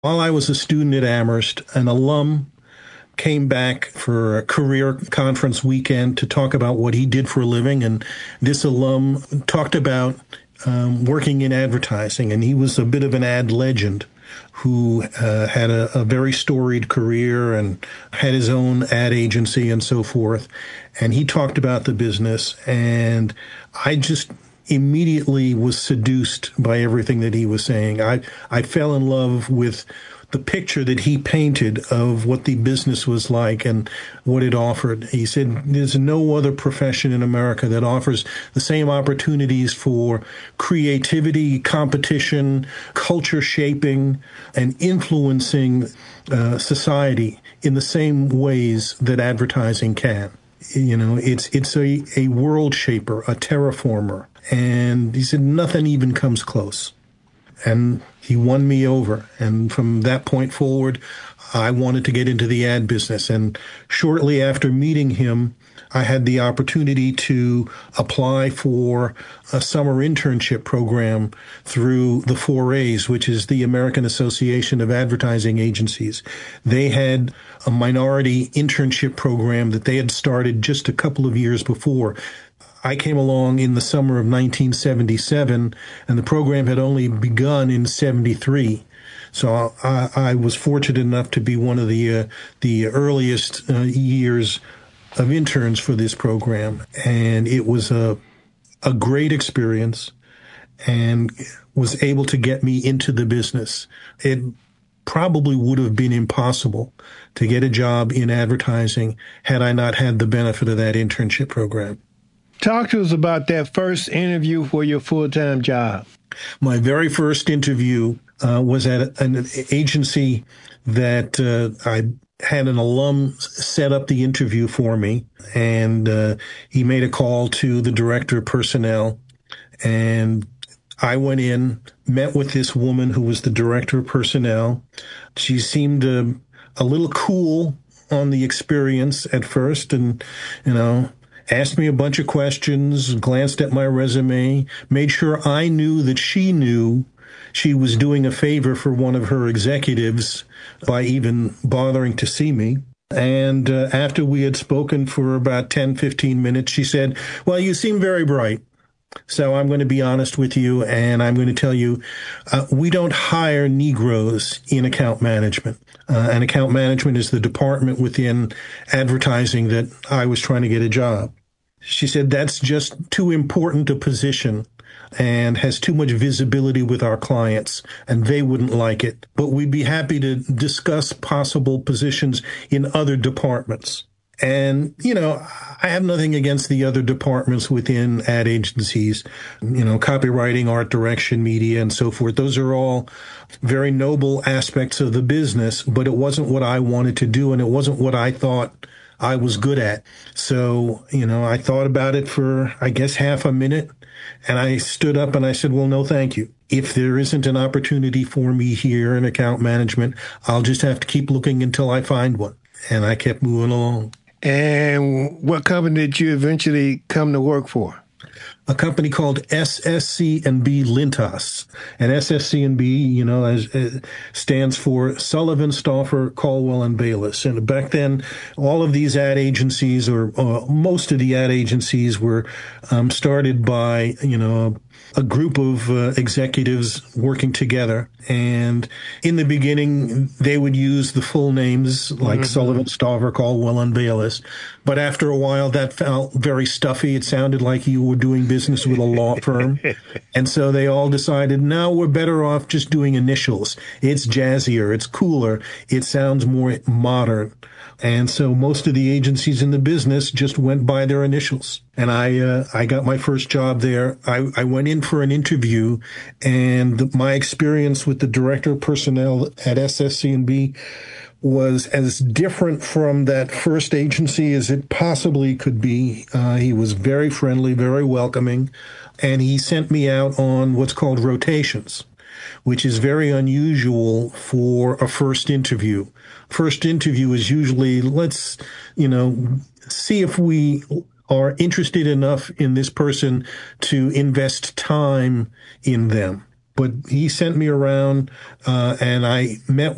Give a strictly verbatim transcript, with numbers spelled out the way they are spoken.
While I was a student at Amherst, an alum came back for a career conference weekend to talk about what he did for a living. And this alum talked about um, working in advertising. And he was a bit of an ad legend who uh, had a, a very storied career and had his own ad agency and so forth. And he talked about the business. And I just immediately was seduced by everything that he was saying. I, I fell in love with the picture that he painted of what the business was like and what it offered. He said, there's no other profession in America that offers the same opportunities for creativity, competition, culture shaping, and influencing uh, society in the same ways that advertising can. You know, it's it's a, a world shaper, a terraformer. And he said, nothing even comes close. And he won me over. And from that point forward, I wanted to get into the ad business. And shortly after meeting him, I had the opportunity to apply for a summer internship program through the four A's, which is the American Association of Advertising Agencies. They had a minority internship program that they had started just a couple of years before. I came along in the summer of nineteen seventy-seven, and the program had only begun in seventy-three. So I, I was fortunate enough to be one of the uh, the earliest uh, years of interns for this program, and it was a a great experience, and was able to get me into the business. It probably would have been impossible to get a job in advertising had I not had the benefit of that internship program. Talk to us about that first interview for your full-time job. My very first interview uh, was at an agency that uh, I had an alum set up the interview for me, and uh, he made a call to the director of personnel, and I went in, met with this woman who was the director of personnel. She seemed uh, a little cool on the experience at first, and, you know, asked me a bunch of questions, glanced at my resume, made sure I knew that she knew she was doing a favor for one of her executives by even bothering to see me. And uh, after we had spoken for about ten, fifteen minutes, she said, well, you seem very bright. So I'm going to be honest with you, and I'm going to tell you, uh, we don't hire Negroes in account management. Uh, and account management is the department within advertising that I was trying to get a job. She said, that's just too important a position and has too much visibility with our clients, and they wouldn't like it. But we'd be happy to discuss possible positions in other departments. And, you know, I have nothing against the other departments within ad agencies, you know, copywriting, art direction, media, and so forth. Those are all very noble aspects of the business, but it wasn't what I wanted to do, and it wasn't what I thought I was good at. So, you know, I thought about it for, I guess, half a minute, and I stood up and I said, well, no, thank you. If there isn't an opportunity for me here in account management, I'll just have to keep looking until I find one. And I kept moving along. And what company did you eventually come to work for? A company called S S C and B Lintas. And S S C and B, you know, as, uh, stands for Sullivan, Stauffer, Caldwell, and Bayless. And back then, all of these ad agencies, or uh, most of the ad agencies, were um, started by, you know, a group of uh, executives working together. And in the beginning, they would use the full names like mm-hmm. Sullivan, Stauffer, Caldwell, and Bayless. But after a while, that felt very stuffy. It sounded like you were doing business with a law firm. And so they all decided, no, we're better off just doing initials. It's jazzier. It's cooler. It sounds more modern. And so most of the agencies in the business just went by their initials. And I uh, I got my first job there. I, I went in for an interview, and my experience with the director of personnel at S S C and B was as different from that first agency as it possibly could be. Uh, he was very friendly, very welcoming, and he sent me out on what's called rotations, which is very unusual for a first interview. First interview is usually, let's, you know, see if we are interested enough in this person to invest time in them. But he sent me around, uh, and I met